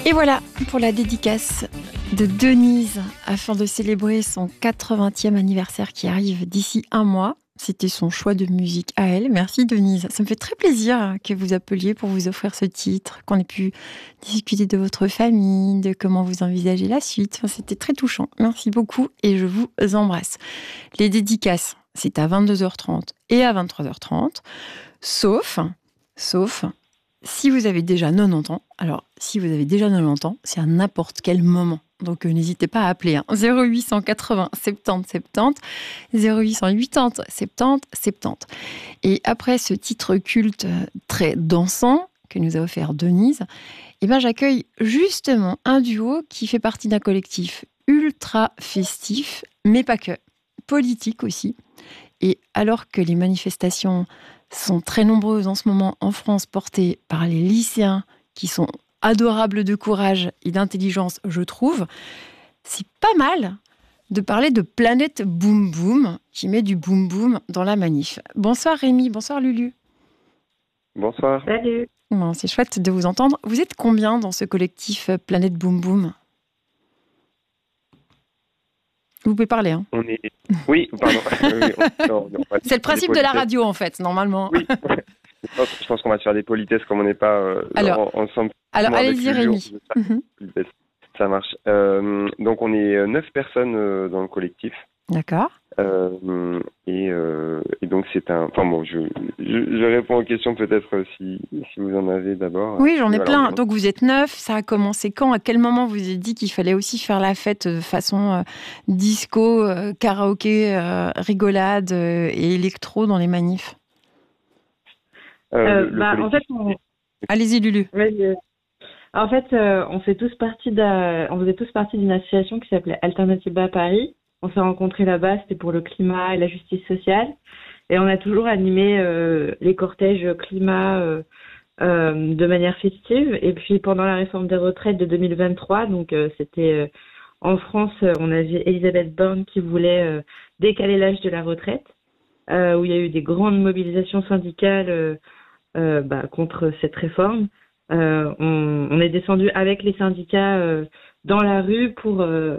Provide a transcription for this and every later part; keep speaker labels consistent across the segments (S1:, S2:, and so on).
S1: Et voilà pour la dédicace de Denise afin de célébrer son 80e anniversaire qui arrive d'ici un mois. C'était son choix de musique à elle. Merci Denise. Ça me fait très plaisir que vous appeliez pour vous offrir ce titre, qu'on ait pu discuter de votre famille, de comment vous envisagez la suite. Enfin, c'était très touchant. Merci beaucoup et je vous embrasse. Les dédicaces, c'est à 22h30 et à 23h30, sauf si vous avez déjà 90 ans. Alors, si vous avez déjà 90 ans, c'est à n'importe quel moment. Donc, n'hésitez pas à appeler 0880 70 70, 0880 70 70. Et après ce titre culte très dansant que nous a offert Denise, j'accueille justement un duo qui fait partie d'un collectif ultra festif, mais pas que, politique aussi. Et alors que les manifestations sont très nombreuses en ce moment en France, portées par les lycéens qui sont adorables de courage et d'intelligence, je trouve, c'est pas mal de parler de Planète Boum Boum qui met du boum boum dans la manif. Bonsoir Rémi, bonsoir Lulu.
S2: Bonsoir.
S3: Salut.
S1: Bon, c'est chouette de vous entendre. Vous êtes combien dans ce collectif Planète Boum Boum ? Vous pouvez parler, hein.
S2: Oui, pardon.
S1: C'est le principe de la radio, en fait, normalement.
S2: Oui. Je pense qu'on va se faire des politesses comme on n'est pas ensemble.
S1: Alors, allez-y, Rémi.
S2: Ça marche. Donc, on est 9 personnes dans le collectif.
S1: D'accord.
S2: Et donc, c'est un... Enfin bon, je réponds aux questions peut-être si vous en avez d'abord.
S1: Oui, j'en ai plein. Donc, vous êtes 9. Ça a commencé quand ? À quel moment vous avez dit qu'il fallait aussi faire la fête de façon disco, karaoké, rigolade et électro dans les manifs ?
S3: En fait,
S1: Allez-y, Lulu.
S3: En fait, on faisait tous partie d'une association qui s'appelait Alternativa Paris. On s'est rencontrés là-bas, c'était pour le climat et la justice sociale. Et on a toujours animé les cortèges climat de manière festive. Et puis pendant la réforme des retraites de 2023, donc c'était en France, on avait Elisabeth Borne qui voulait décaler l'âge de la retraite, où il y a eu des grandes mobilisations syndicales contre cette réforme. On est descendu avec les syndicats dans la rue pour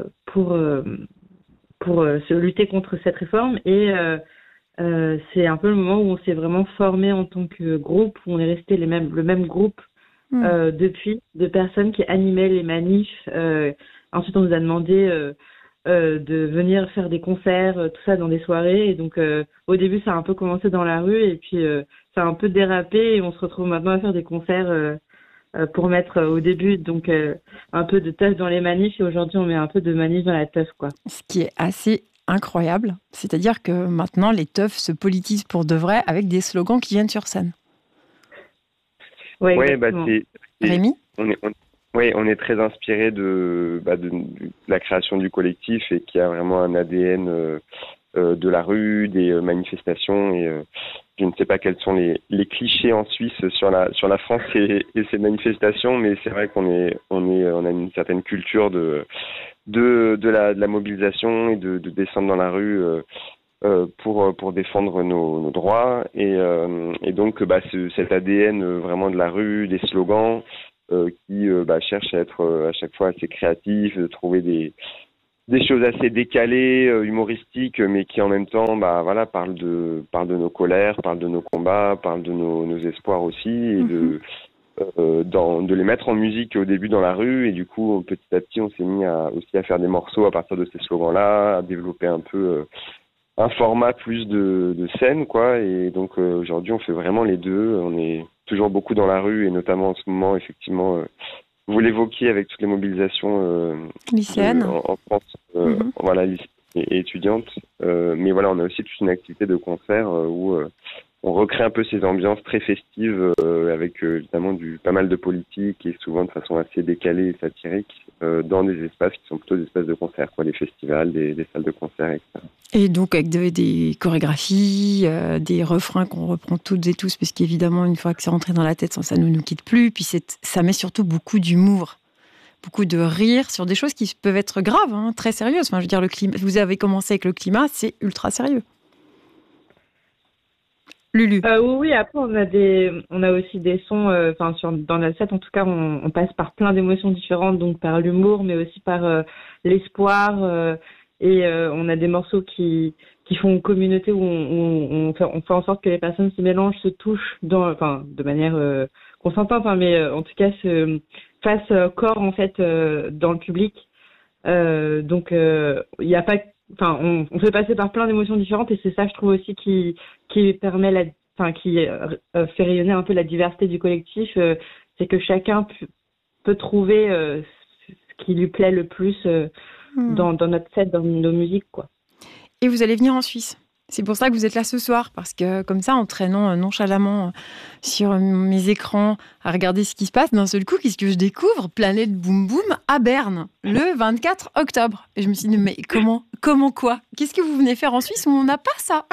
S3: se lutter contre cette réforme et c'est un peu le moment où on s'est vraiment formé en tant que groupe, où on est resté le même groupe depuis, de personnes qui animaient les manifs. Ensuite, on nous a demandé de venir faire des concerts, tout ça dans des soirées. Et donc, au début, ça a un peu commencé dans la rue et puis ça a un peu dérapé et on se retrouve maintenant à faire des concerts pour mettre au début donc un peu de teuf dans les manifs et aujourd'hui on met un peu de manif dans la teuf, quoi.
S1: Ce qui est assez incroyable, c'est-à-dire que maintenant les teufs se politisent pour de vrai avec des slogans qui viennent sur scène.
S3: Ouais,
S1: Rémi ?
S2: On est très inspiré de la création du collectif et qui a vraiment un ADN de la rue, des manifestations et je ne sais pas quels sont les clichés en Suisse sur la France et ses manifestations, mais c'est vrai qu'on a une certaine culture de la mobilisation et de descendre dans la rue pour défendre nos droits et donc cet ADN vraiment de la rue, des slogans qui cherchent à être à chaque fois assez créatifs, de trouver des choses assez décalées, humoristiques, mais qui en même temps, parlent de nos colères, parlent de nos combats, parlent de nos espoirs aussi, et de les mettre en musique au début dans la rue. Et du coup, petit à petit, on s'est mis aussi à faire des morceaux à partir de ces slogans-là, à développer un peu un format plus de scène, quoi. Et donc aujourd'hui, on fait vraiment les deux. On est toujours beaucoup dans la rue, et notamment en ce moment, effectivement. Vous l'évoquiez avec toutes les mobilisations
S1: lycéennes
S2: en France, voilà, et étudiantes. Mais voilà, on a aussi toute une activité de concert où on recrée un peu ces ambiances très festives avec évidemment pas mal de politique et souvent de façon assez décalée et satirique dans des espaces qui sont plutôt des espaces de concert, quoi, des festivals, des salles de concert, etc.
S1: Et donc avec des chorégraphies, des refrains qu'on reprend toutes et tous, parce qu'évidemment, une fois que c'est rentré dans la tête, ça ne nous quitte plus. Puis ça met surtout beaucoup d'humour, beaucoup de rire sur des choses qui peuvent être graves, très sérieuses. Enfin, je veux dire, le climat. Vous avez commencé avec le climat, c'est ultra sérieux. Lulu.
S3: Oui, après on a aussi des sons, dans notre set en tout cas, on passe par plein d'émotions différentes, donc par l'humour, mais aussi par l'espoir, et on a des morceaux qui font communauté où on fait en sorte que les personnes se mélangent, se touchent de manière consentante, hein, mais en tout cas se fassent corps en fait dans le public. Donc il y a pas, on fait passer par plein d'émotions différentes, et c'est ça, je trouve aussi, qui permet qui fait rayonner un peu la diversité du collectif. C'est que chacun peut trouver ce qui lui plaît le plus dans notre set, dans nos musiques, quoi.
S1: Et vous allez venir en Suisse. C'est pour ça que vous êtes là ce soir, parce que comme ça, en traînant nonchalamment sur mes écrans à regarder ce qui se passe, d'un seul coup, qu'est-ce que je découvre? Planète Boum Boum à Berne, le 24 octobre. Et je me suis dit, mais comment quoi? Qu'est-ce que vous venez faire en Suisse où on n'a pas ça?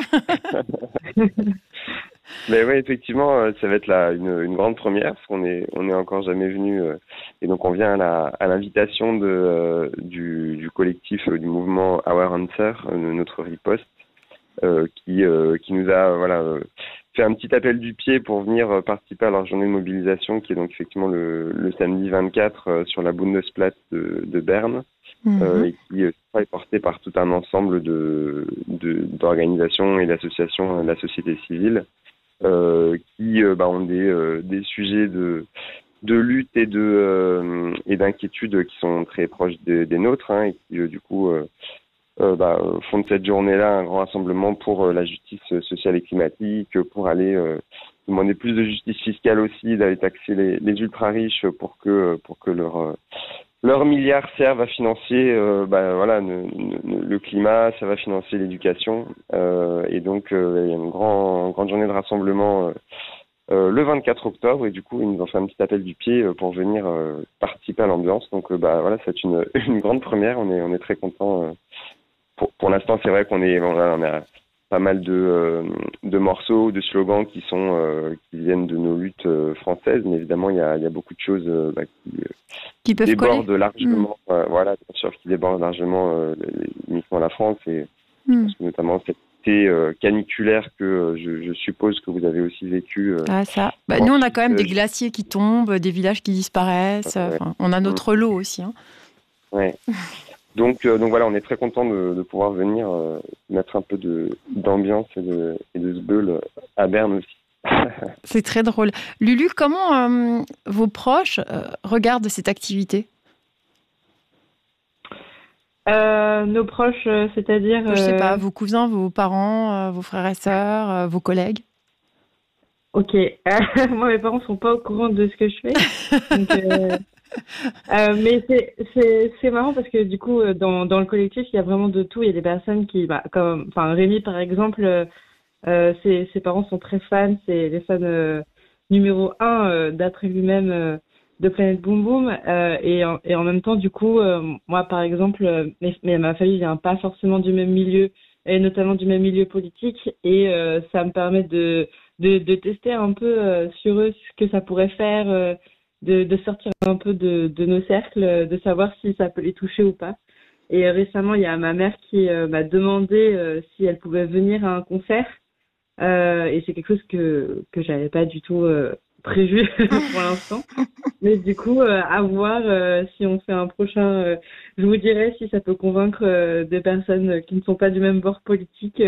S2: Mais oui, effectivement, ça va être une grande première, parce qu'on est encore jamais venu, et donc on vient à l'invitation du collectif du mouvement Our Answer, notre riposte, qui nous a fait un petit appel du pied pour venir participer à leur journée de mobilisation, qui est donc effectivement le samedi 24 sur la Bundesplatz de Berne, et qui est porté par tout un ensemble d'organisations et d'associations de la société civile, qui ont des sujets de lutte et d'inquiétude qui sont très proches des nôtres, hein, et qui du coup font de cette journée-là un grand rassemblement pour la justice sociale et climatique, pour aller demander plus de justice fiscale aussi, d'aller taxer les ultra-riches pour que leurs milliards servent à financer le climat, ça va financer l'éducation, et donc il y a une grande journée de rassemblement le 24 octobre, et du coup ils nous ont fait un petit appel du pied pour venir participer à l'ambiance. Donc c'est une grande première. On est très contents. Pour l'instant, c'est vrai qu'on a pas mal de morceaux, de slogans qui viennent de nos luttes françaises, mais évidemment il y a beaucoup de choses
S1: qui peuvent
S2: débordent
S1: coller.
S2: largement, bien sûr, qui débordent largement uniquement la France, et je pense que notamment cette été caniculaire que je suppose que vous avez aussi vécu.
S1: Ça. Nous, on a quand même des glaciers qui tombent, des villages qui disparaissent. On a notre lot aussi. Hein.
S2: Ouais. Donc voilà, on est très content de pouvoir venir mettre un peu d'ambiance et de sbeul à Berne aussi.
S1: C'est très drôle. Lulu, comment vos proches regardent cette activité?
S3: Nos proches, c'est-à-dire...
S1: Je sais pas, vos cousins, vos parents, vos frères et sœurs, vos collègues?
S3: Ok. Moi, mes parents sont pas au courant de ce que je fais. Donc, mais c'est marrant parce que du coup, dans le collectif, il y a vraiment de tout. Il y a des personnes qui... Rémi, par exemple, ses parents sont très fans. C'est les fans numéro 1, d'après lui-même, de Planète Boum Boum, et en même temps, du coup, moi, par exemple, mais ma famille vient pas forcément du même milieu, et notamment du même milieu politique, et ça me permet de tester un peu sur eux ce que ça pourrait faire, de sortir un peu de nos cercles, de savoir si ça peut les toucher ou pas. Et récemment, il y a ma mère qui m'a demandé si elle pouvait venir à un concert, et c'est quelque chose que j'avais pas du tout prévu pour l'instant. Mais du coup, à voir si on fait un prochain. Je vous dirai si ça peut convaincre des personnes qui ne sont pas du même bord politique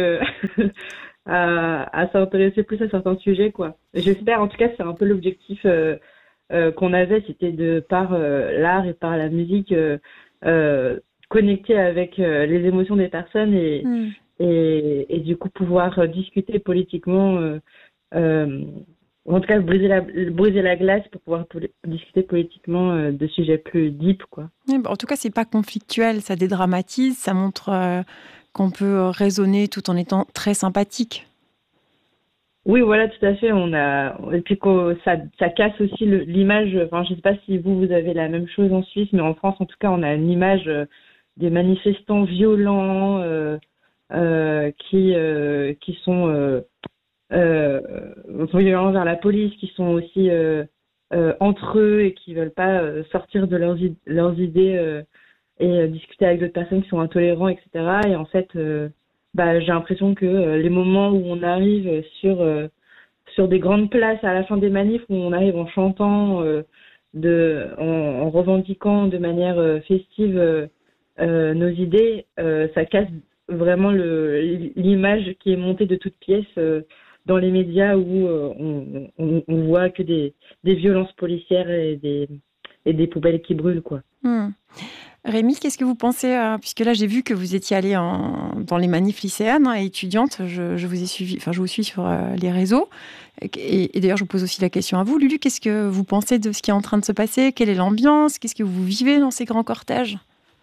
S3: à s'intéresser plus à certains sujets, quoi. J'espère, en tout cas, c'est un peu l'objectif qu'on avait, c'était de par l'art et par la musique connecter avec les émotions des personnes et du coup pouvoir discuter politiquement. En tout cas, briser la glace pour pouvoir discuter politiquement de sujets plus deep, quoi.
S1: En tout cas, c'est pas conflictuel, ça dédramatise, ça montre qu'on peut raisonner tout en étant très sympathique.
S3: Oui, voilà, tout à fait. Et puis ça casse aussi l'image. Enfin, je sais pas si vous avez la même chose en Suisse, mais en France, en tout cas, on a une image des manifestants violents qui sont violents vers la police, qui sont aussi entre eux et qui veulent pas sortir de leurs idées et discuter avec d'autres personnes qui sont intolérants, etc. Et en fait, j'ai l'impression que les moments où on arrive sur sur des grandes places à la fin des manifs où on arrive en chantant, en revendiquant de manière festive nos idées, ça casse vraiment l'image qui est montée de toutes pièces dans les médias où on voit que des violences policières et des poubelles qui brûlent, quoi.
S1: Rémi, qu'est-ce que vous pensez, puisque là j'ai vu que vous étiez allée dans les manifs lycéennes et étudiantes, je vous ai suivi, enfin je vous suis sur les réseaux, et d'ailleurs je vous pose aussi la question à vous. Lulu, qu'est-ce que vous pensez de ce qui est en train de se passer? Quelle est l'ambiance? Qu'est-ce que vous vivez dans ces grands cortèges?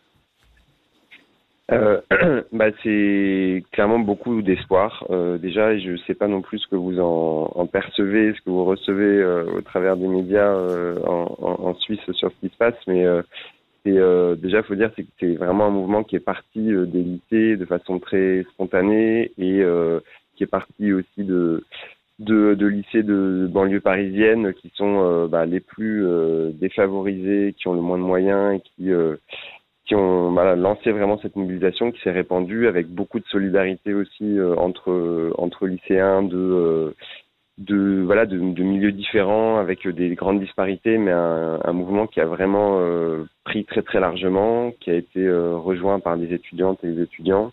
S2: C'est clairement beaucoup d'espoir. Déjà, je ne sais pas non plus ce que vous en percevez, ce que vous recevez au travers des médias en Suisse sur ce qui se passe, mais déjà, il faut dire que c'est vraiment un mouvement qui est parti des lycées de façon très spontanée et qui est parti aussi de lycées de banlieue parisienne qui sont les plus défavorisés, qui ont le moins de moyens et qui ont lancé vraiment cette mobilisation qui s'est répandue avec beaucoup de solidarité aussi entre lycéens de milieux différents avec des grandes disparités, mais un mouvement qui a vraiment pris très très largement, qui a été rejoint par des étudiantes et des étudiants.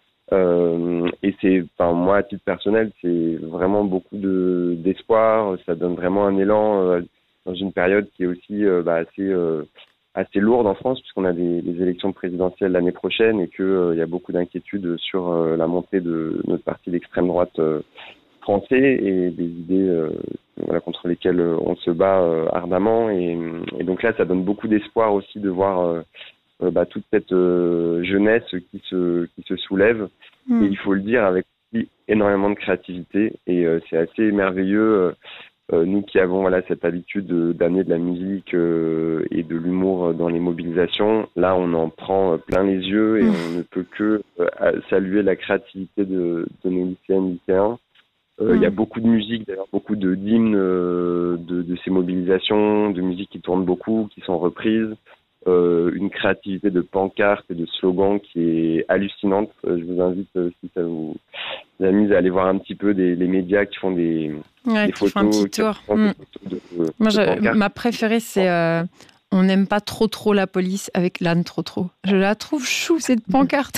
S2: Et moi à titre personnel, c'est vraiment beaucoup d'espoir. Ça donne vraiment un élan dans une période qui est aussi assez lourde en France, puisqu'on a des élections présidentielles l'année prochaine et qu'il y a beaucoup d'inquiétudes sur la montée de notre parti d'extrême droite français et des idées contre lesquelles on se bat ardemment. Et donc là, ça donne beaucoup d'espoir aussi de voir toute cette jeunesse qui se soulève. Et il faut le dire, avec énormément de créativité. Et c'est assez merveilleux. Nous qui avons cette habitude d'amener de la musique et de l'humour dans les mobilisations, là on en prend plein les yeux et on ne peut que saluer la créativité de nos lycéennes, lycéens. Il y a beaucoup de musique, d'ailleurs beaucoup d'hymnes de ces mobilisations, de musique qui tournent beaucoup, qui sont reprises. Une créativité de pancartes et de slogans qui est hallucinante. Je vous invite, si ça vous amuse, à aller voir un petit peu les médias qui font des photos.
S1: Font un petit tour. Moi, ma préférée, c'est on n'aime pas trop la police avec l'âne trop. Je la trouve chou, cette pancarte.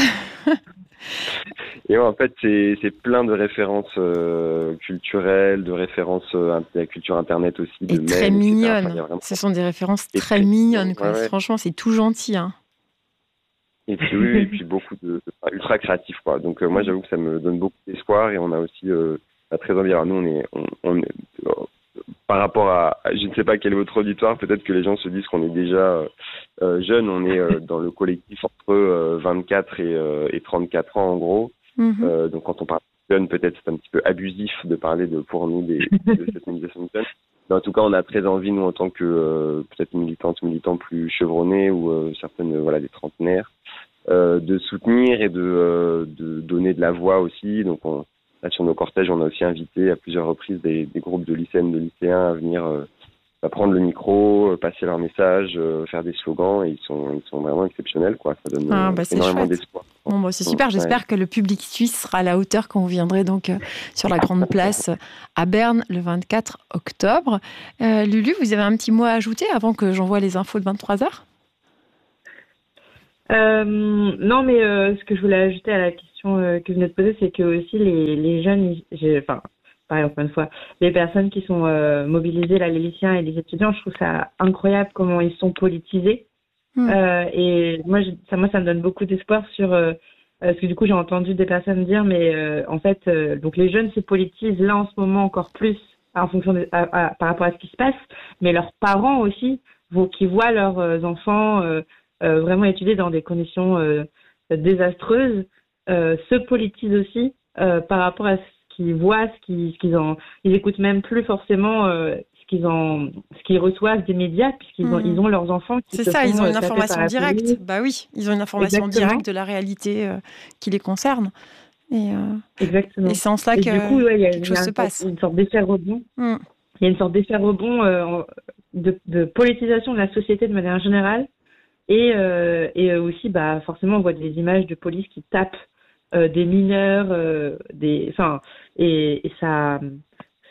S2: Et en fait, c'est plein de références culturelles, de références à la culture internet aussi.
S1: Et très mignonnes. Vraiment... Ce sont des références très mignonnes. Quoi.
S2: Ouais.
S1: Franchement, c'est tout gentil. Hein.
S2: Et puis beaucoup ultra créatifs, quoi. Donc moi, j'avoue que ça me donne beaucoup d'espoir et on a aussi très envie. Alors nous, on est par rapport à, je ne sais pas quel est votre auditoire, peut-être que les gens se disent qu'on est déjà jeunes. On est dans le collectif entre 24 et 34 ans en gros. Donc quand on parle de jeunes, peut-être c'est un petit peu abusif de parler pour nous de cette mobilisation de jeunes. Mais en tout cas, on a très envie, nous, en tant que peut-être militants plus chevronnés ou certaines des trentenaires, de soutenir et de donner de la voix aussi. Donc là, sur nos cortèges, on a aussi invité à plusieurs reprises des groupes de lycéennes, de lycéens à venir prendre le micro, passer leur message, faire des slogans, et ils sont vraiment exceptionnels, quoi. Ça donne énormément d'espoir.
S1: Bon, c'est super. J'espère que le public suisse sera à la hauteur quand vous viendrez donc sur la grande place à Berne le 24 octobre. Lulu, vous avez un petit mot à ajouter avant que j'envoie les infos de 23h?
S3: Non, mais ce que je voulais ajouter à la question que vous venez de poser, c'est que aussi les jeunes, pareil, encore une fois, les personnes qui sont mobilisées, là, les lycéens et les étudiants, je trouve ça incroyable comment ils sont politisés. Et moi, ça me donne beaucoup d'espoir sur parce que du coup, j'ai entendu des personnes dire, mais en fait, donc les jeunes se politisent là en ce moment encore plus en fonction par rapport à ce qui se passe, mais leurs parents aussi, qui voient leurs enfants vraiment étudier dans des conditions désastreuses, se politisent aussi par rapport à ce qu'ils voient, ils écoutent même plus forcément ce qu'ils reçoivent des médias, puisqu'ils ont leurs enfants qui
S1: c'est ça, ils ont une information directe. Bah oui, ils ont une information directe de la réalité qui les concerne.
S3: Exactement.
S1: Et c'est en cela que quelque chose se passe.
S3: Une sorte d'effet rebond. Il y a une sorte d'effet rebond de politisation de la société de manière générale. Et aussi, forcément, on voit des images de police qui tapent des mineurs, et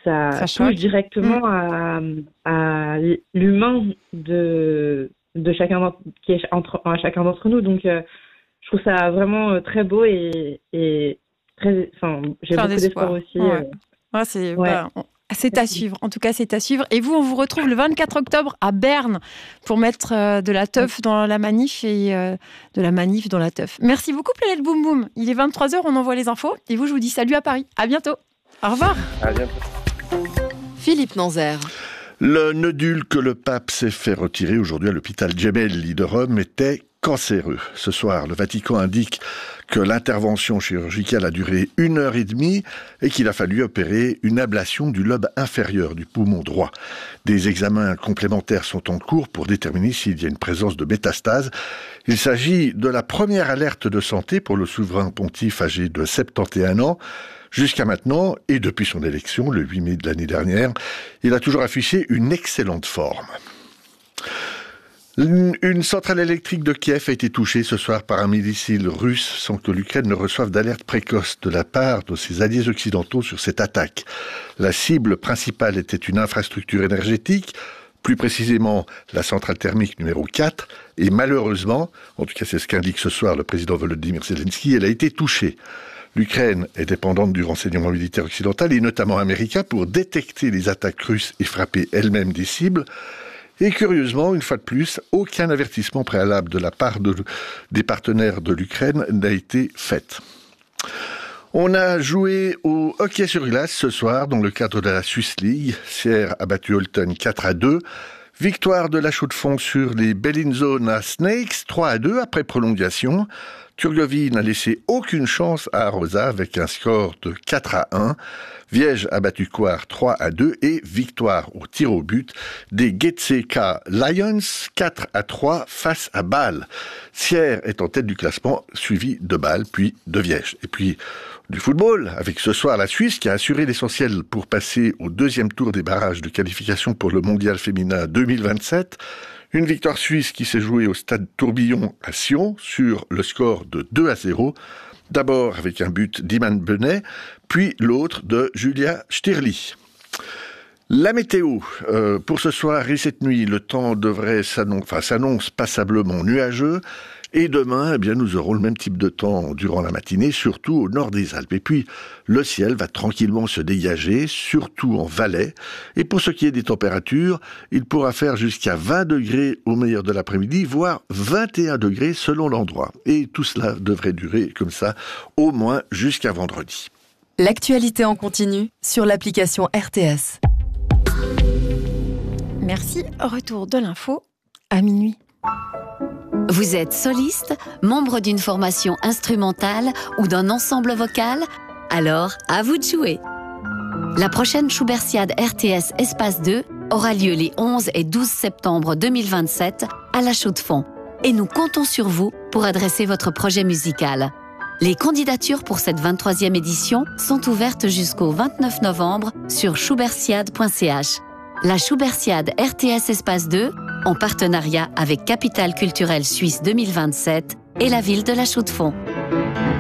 S3: ça touche directement à l'humain de chacun qui est à chacun d'entre nous. Donc, je trouve ça vraiment très beau et très. Enfin, j'ai beaucoup d'espoir aussi.
S1: C'est à suivre. En tout cas, c'est à suivre. Et vous, on vous retrouve le 24 octobre à Berne pour mettre de la teuf dans la manif et de la manif dans la teuf. Merci beaucoup, Planète Boum Boum. Il est 23h, on envoie les infos. Et vous, je vous dis salut à Paris. À bientôt. Au revoir.
S2: À bientôt.
S4: Philippe Nanzer.
S5: Le nodule que le pape s'est fait retirer aujourd'hui à l'hôpital Gemelli de Rome était cancéreux. Ce soir, le Vatican indique que l'intervention chirurgicale a duré 1h30 et qu'il a fallu opérer une ablation du lobe inférieur du poumon droit. Des examens complémentaires sont en cours pour déterminer s'il y a une présence de métastases. Il s'agit de la première alerte de santé pour le souverain pontife âgé de 71 ans. Jusqu'à maintenant, et depuis son élection, le 8 mai de l'année dernière, il a toujours affiché une excellente forme. Une centrale électrique de Kiev a été touchée ce soir par un missile russe sans que l'Ukraine ne reçoive d'alerte précoce de la part de ses alliés occidentaux sur cette attaque. La cible principale était une infrastructure énergétique, plus précisément la centrale thermique numéro 4, et malheureusement, en tout cas c'est ce qu'indique ce soir le président Volodymyr Zelensky, elle a été touchée. L'Ukraine est dépendante du renseignement militaire occidental et notamment américain pour détecter les attaques russes et frapper elle-même des cibles. Et curieusement, une fois de plus, aucun avertissement préalable de la part des partenaires de l'Ukraine n'a été fait. On a joué au hockey sur glace ce soir dans le cadre de la Swiss League. Sierre a battu Holton 4-2. Victoire de la Chaux-de-Fonds sur les Bellinzona Snakes 3-2 après prolongation. Turgovie n'a laissé aucune chance à Arosa avec un score de 4-1. Viège a battu Coire 3-2 et victoire au tir au but des Getseka Lions 4-3 face à Bâle. Sierre est en tête du classement, suivi de Bâle puis de Viège. Et puis du football, avec ce soir la Suisse qui a assuré l'essentiel pour passer au deuxième tour des barrages de qualification pour le Mondial féminin 2027. Une victoire suisse qui s'est jouée au stade Tourbillon à Sion sur le score de 2-0. D'abord avec un but d'Iman Benet, puis l'autre de Julia Stirli. La météo, pour ce soir et cette nuit, le temps s'annonce passablement nuageux. Et demain, nous aurons le même type de temps durant la matinée, surtout au nord des Alpes. Et puis, le ciel va tranquillement se dégager, surtout en Valais. Et pour ce qui est des températures, il pourra faire jusqu'à 20 degrés au meilleur de l'après-midi, voire 21 degrés selon l'endroit. Et tout cela devrait durer comme ça, au moins jusqu'à vendredi.
S4: L'actualité en continu sur l'application RTS.
S1: Merci. Retour de l'info à minuit.
S6: Vous êtes soliste, membre d'une formation instrumentale ou d'un ensemble vocal ? Alors, à vous de jouer. La prochaine Schubertiade RTS Espace 2 aura lieu les 11 et 12 septembre 2027 à La Chaux-de-Fonds. Et nous comptons sur vous pour adresser votre projet musical. Les candidatures pour cette 23e édition sont ouvertes jusqu'au 29 novembre sur schubertiade.ch. La Schubertiade RTS Espace 2, en partenariat avec Capitale culturelle suisse 2027 et la ville de La Chaux-de-Fonds.